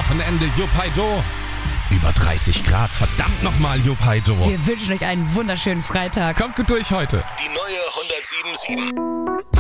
Wochenende Juppeido. Über 30 Grad, verdammt nochmal Juppeido. Wir wünschen euch einen wunderschönen Freitag. Kommt gut durch heute. Die neue 107.7.